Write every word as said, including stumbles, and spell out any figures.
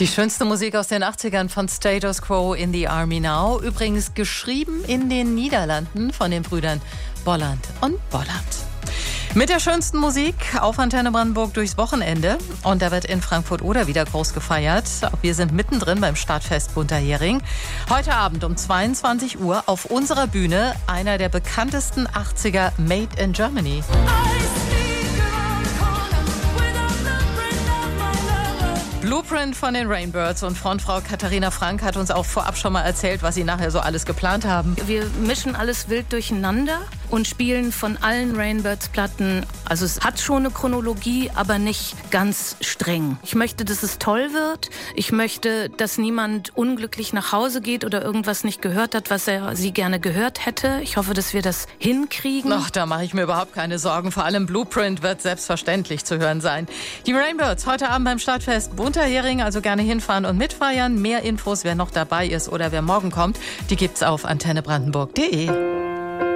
Die schönste Musik aus den achtzigern von Status Quo in the Army Now. Übrigens geschrieben in den Niederlanden von den Brüdern Bolland und Bolland. Mit der schönsten Musik auf Antenne Brandenburg durchs Wochenende. Und da wird in Frankfurt-Oder wieder groß gefeiert. Wir sind mittendrin beim Stadtfest Bunter Hering. Heute Abend um zweiundzwanzig Uhr auf unserer Bühne einer der bekanntesten achtziger Made in Germany. Blueprint von den Rainbirds und Frontfrau Katharina Frank hat uns auch vorab schon mal erzählt, was sie nachher so alles geplant haben. Wir mischen alles wild durcheinander und spielen von allen Rainbirds-Platten. Also es hat schon eine Chronologie, aber nicht ganz streng. Ich möchte, dass es toll wird. Ich möchte, dass niemand unglücklich nach Hause geht oder irgendwas nicht gehört hat, was er sie gerne gehört hätte. Ich hoffe, dass wir das hinkriegen. Ach, da mache ich mir überhaupt keine Sorgen. Vor allem Blueprint wird selbstverständlich zu hören sein. Die Rainbirds heute Abend beim Stadtfest Bunter Hering, also gerne hinfahren und mitfeiern. Mehr Infos, wer noch dabei ist oder wer morgen kommt, die gibt's auf antenne brandenburg punkt de.